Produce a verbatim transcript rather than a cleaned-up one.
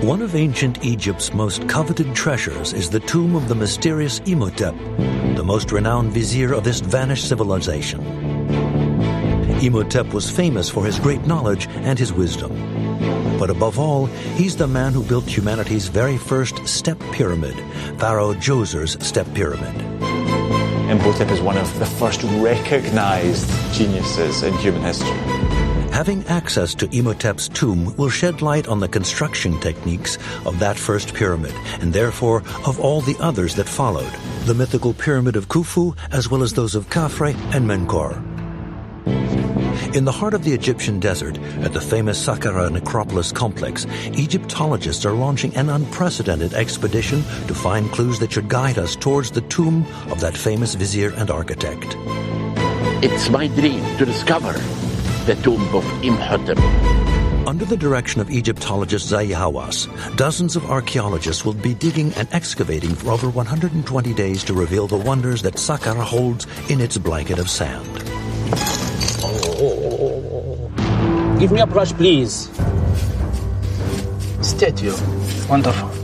One of ancient Egypt's most coveted treasures is the tomb of the mysterious Imhotep, the most renowned vizier of this vanished civilization. Imhotep was famous for his great knowledge and his wisdom. But above all, he's the man who built humanity's very first step pyramid, Pharaoh Djoser's step pyramid. Imhotep is one of the first recognized geniuses in human history. Having access to Imhotep's tomb will shed light on the construction techniques of that first pyramid, and therefore of all the others that followed, the mythical pyramid of Khufu, as well as those of Khafre and Menkaure. In the heart of the Egyptian desert, at the famous Saqqara Necropolis complex, Egyptologists are launching an unprecedented expedition to find clues that should guide us towards the tomb of that famous vizier and architect. It's my dream to discover the tomb of Imhotep. Under the direction of Egyptologist Zahi Hawass, dozens of archaeologists will be digging and excavating for over one hundred twenty days to reveal the wonders that Saqqara holds in its blanket of sand. Oh. Give me a brush, please. Steady. Wonderful.